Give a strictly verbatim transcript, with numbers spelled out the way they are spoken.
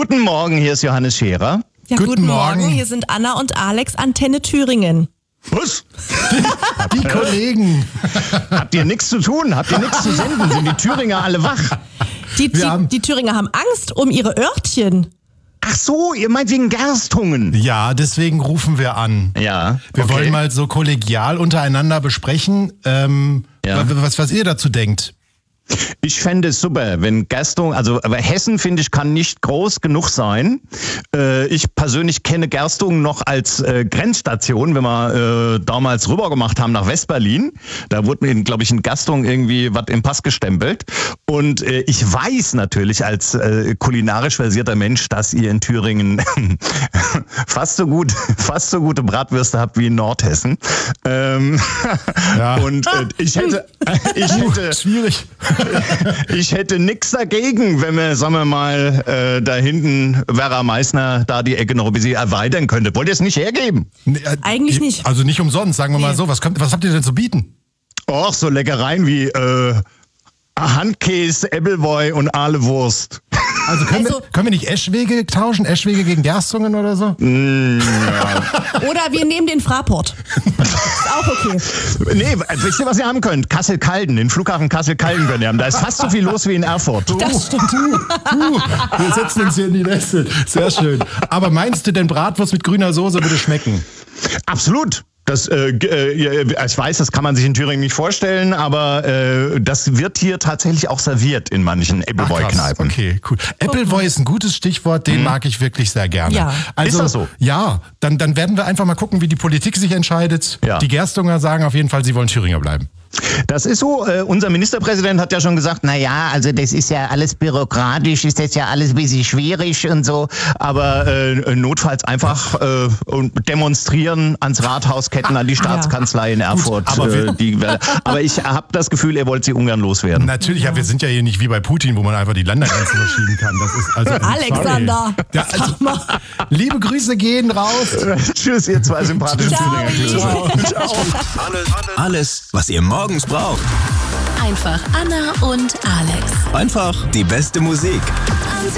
Guten Morgen, hier ist Johannes Scherer. Ja, Guten guten Morgen. Morgen, hier sind Anna und Alex, Antenne Thüringen. Was? Die Kollegen. Habt ihr nichts zu tun? Habt ihr nichts zu senden? Sind die Thüringer alle wach? Die, Wir die, haben- die Thüringer haben Angst um ihre Örtchen. Ach so, ihr meint wegen Gerstungen. Ja, deswegen rufen wir an. Ja, Wir okay. wollen mal so kollegial untereinander besprechen, ähm, Ja. was, was ihr dazu denkt. Ich fände es super, wenn Gerstung, also aber Hessen, finde ich, kann nicht groß genug sein. Äh, ich persönlich kenne Gerstung noch als äh, Grenzstation, wenn wir äh, damals rüber gemacht haben nach Westberlin. Da wurde mir, glaube ich, in Gerstung irgendwie was im Pass gestempelt. Und äh, ich weiß natürlich als äh, kulinarisch versierter Mensch, dass ihr in Thüringen fast so gut, fast so gute Bratwürste habt wie in Nordhessen. Ähm, Ja. Und äh, ich hätte, ich hätte, Schwierig. ich hätte nichts dagegen, wenn wir, sagen wir mal, äh, da hinten Werra Meißner da die Ecke noch ein bisschen erweitern könnte. Wollt ihr es nicht hergeben? Nee, äh, Eigentlich nicht. Also nicht umsonst, sagen wir mal Nee. so. Was, kommt, was habt ihr denn zu bieten? Och, so Leckereien wie äh, Handkäse, Appleboy und Ahlewurst. Also können, Also- wir, können wir nicht Eschwege tauschen? Eschwege gegen Gerstungen oder so? Oder wir nehmen den Fraport. Ist auch okay. Nee, wisst ihr, was ihr haben könnt? Kassel-Calden, den Flughafen Kassel-Calden könnt ihr haben. Da ist fast so viel los wie in Erfurt. Das stimmt. Uh, wir setzen uns hier in die Neste. Sehr schön. Aber meinst du denn, Bratwurst mit grüner Soße würde schmecken? Absolut. Das, äh, äh, ich weiß, das kann man sich in Thüringen nicht vorstellen, aber äh, das wird hier tatsächlich auch serviert in manchen Ach, krass. Appleboy-Kneipen. Okay, cool. Appleboy ist ein gutes Stichwort, den mag ich wirklich sehr gerne. Ja. Also, Ist das so? Ja, dann, dann werden wir einfach mal gucken, wie die Politik sich entscheidet. Ja. Die Gerstunger sagen auf jeden Fall, sie wollen Thüringer bleiben. Das ist so, äh, unser Ministerpräsident hat ja schon gesagt, na ja, also das ist ja alles bürokratisch, ist das ja alles ein bisschen schwierig und so, aber äh, notfalls einfach äh, und demonstrieren ans Rathaus, Ketten an die Staatskanzlei in Erfurt. aber wir- äh, die, aber ich habe das Gefühl, er wollte sie ungern loswerden. Natürlich, ja, wir sind ja hier nicht wie bei Putin, wo man einfach die Ländergrenzen verschieben kann. Das ist also, Alexander, sorry. Ja, also, sag mal. liebe Grüße gehen raus. Tschüss, ihr zwei sympathischen Ciao. Thüringer. Tschüss. Alles, alles, was ihr morgens braucht. Einfach Anna und Alex. Einfach die beste Musik.